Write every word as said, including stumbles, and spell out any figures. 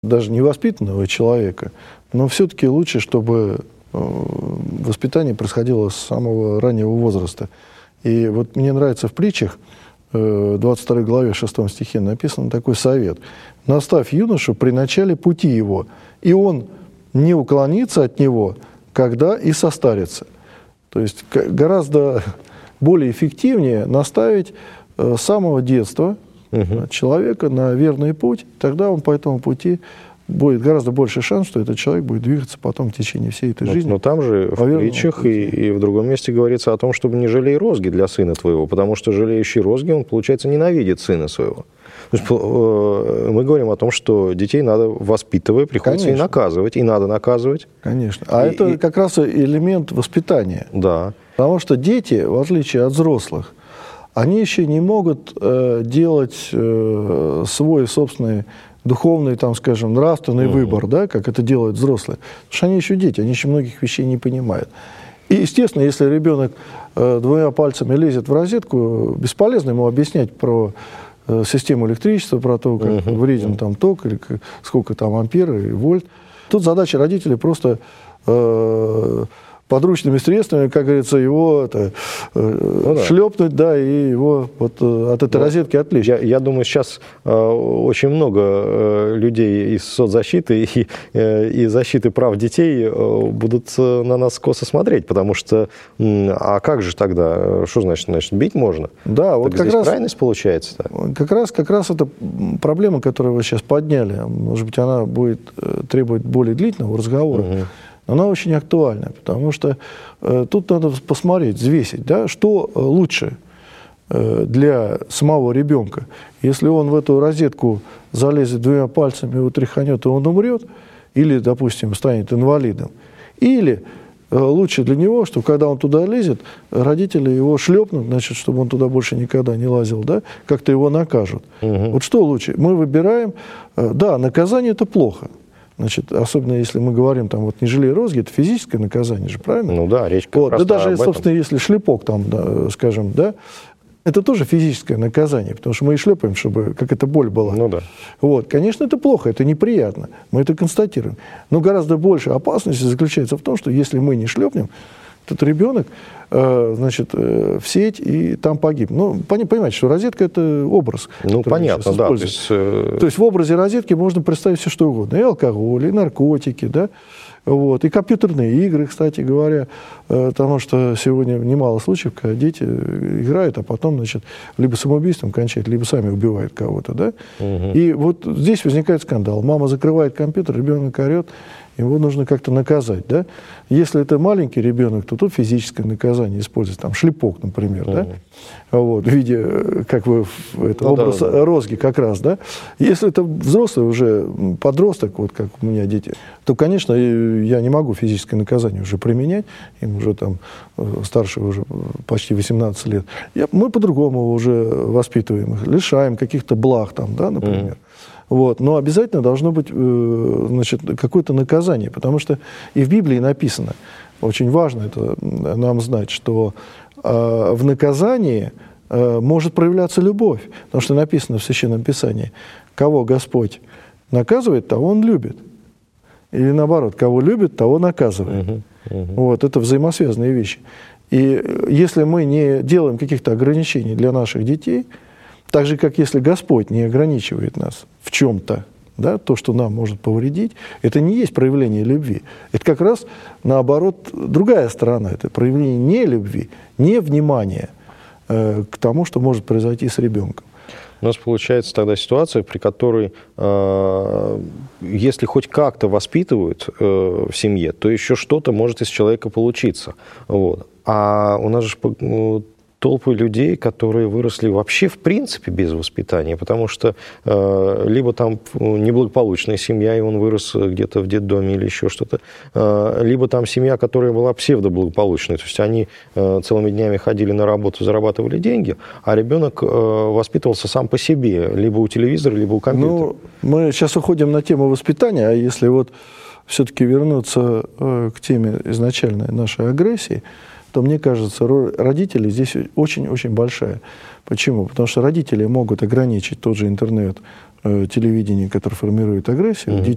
даже невоспитанного человека, но все-таки лучше, чтобы воспитание происходило с самого раннего возраста. И вот мне нравится в притчах, в двадцать второй главе, шестом стихе написан такой совет. «Наставь юношу при начале пути его, и он не уклонится от него, когда и состарится». То есть гораздо более эффективнее наставить с самого детства угу. человека на верный путь, тогда он по этому пути будет гораздо больше шанс, что этот человек будет двигаться потом в течение всей этой но, жизни. Но там же в притчах и, и в другом месте говорится о том, чтобы не жалей розги для сына твоего, потому что жалеющий розги, он, получается, ненавидит сына своего. То есть, э, мы говорим о том, что детей надо, воспитывая, приходится Конечно. и наказывать, и надо наказывать. Конечно. А и, это и... как раз элемент воспитания. Да. Потому что дети, в отличие от взрослых, они еще не могут э, делать э, свой собственный духовный, там, скажем, нравственный uh-huh. выбор, да, как это делают взрослые. Потому что они еще дети, они еще многих вещей не понимают. И, естественно, если ребенок э, двумя пальцами лезет в розетку, бесполезно ему объяснять про э, систему электричества, про то, как uh-huh. вреден там ток, или как, сколько там ампер и вольт. Тут задача родителей просто э, подручными средствами, как говорится, его это, ну, да. шлепнуть, да, и его вот от этой ну, розетки отвлечь. Я, я думаю, сейчас э, очень много э, людей из соцзащиты и, э, и защиты прав детей э, будут э, на нас косо смотреть, потому что, э, а как же тогда, что значит, значит бить можно? Да, вот так как здесь раз, крайность получается. Да? Как раз, как раз это проблема, которую вы сейчас подняли, может быть, она будет э, требовать более длительного разговора. Угу. Она очень актуальна, потому что э, тут надо посмотреть, взвесить, да, что лучше э, для самого ребенка. Если он в эту розетку залезет двумя пальцами, его тряханет, и он умрет, или, допустим, станет инвалидом, или э, лучше для него, что когда он туда лезет, родители его шлепнут, значит, чтобы он туда больше никогда не лазил, да, как-то его накажут. Угу. Вот что лучше? Мы выбираем, э, да, наказание – это плохо. Значит, особенно если мы говорим, там, вот, не жалей розги, это физическое наказание же, правильно? Ну да, речь как вот, раз да даже, об этом. собственно, если шлепок, там, да, скажем, да, это тоже физическое наказание, потому что мы и шлепаем, чтобы, как это боль была. Ну да. Вот, конечно, это плохо, это неприятно, мы это констатируем. Но гораздо больше опасности заключается в том, что если мы не шлепнем, этот ребенок, э, значит, э, в сеть и там погиб. Ну, понимаете, что розетка – это образ. Ну, понятно, да. То есть, э... то есть в образе розетки можно представить все, что угодно. И алкоголь, и наркотики, да, вот, и компьютерные игры, кстати говоря, э, потому что сегодня немало случаев, когда дети играют, а потом, значит, либо самоубийством кончают, либо сами убивают кого-то, да. Угу. И вот здесь возникает скандал. Мама закрывает компьютер, ребенок орет, его нужно как-то наказать, да. Если это маленький ребенок, то тут физическое наказание используется, там, шлепок, например, uh-huh. да, вот, в виде, как вы, это, ну, образ да, да. розги как раз, да. Если это взрослый уже подросток, вот как у меня дети, то, конечно, я не могу физическое наказание уже применять, им уже там старше уже почти восемнадцать лет. Я, мы по-другому уже воспитываем их, лишаем каких-то благ там, да, например. Uh-huh. Вот. Но обязательно должно быть, значит, какое-то наказание, потому что и в Библии написано, очень важно это нам знать, что э, в наказании э, может проявляться любовь, потому что написано в Священном Писании, кого Господь наказывает, того Он любит. Или наоборот, кого любит, того наказывает. Uh-huh. Uh-huh. Вот, это взаимосвязанные вещи. И если мы не делаем каких-то ограничений для наших детей, так же, как если Господь не ограничивает нас в чем-то, да, то, что нам может повредить, это не есть проявление любви. Это как раз, наоборот, другая сторона. Это проявление не любви, не внимания э, к тому, что может произойти с ребенком. У нас получается тогда ситуация, при которой, э, если хоть как-то воспитывают э, в семье, то еще что-то может из человека получиться. Вот. А у нас же... Ну, толпы людей, которые выросли вообще в принципе без воспитания, потому что э, либо там неблагополучная семья, и он вырос где-то в детдоме или еще что-то, э, либо там семья, которая была псевдоблагополучной, то есть они э, целыми днями ходили на работу, зарабатывали деньги, а ребенок э, воспитывался сам по себе, либо у телевизора, либо у компьютера. Ну, мы сейчас уходим на тему воспитания, а если вот все-таки вернуться э, к теме изначальной нашей агрессии, то, мне кажется, роль родителей здесь очень-очень большая. Почему? Потому что родители могут ограничить тот же интернет, э, телевидение, которое формирует агрессию. Mm-hmm.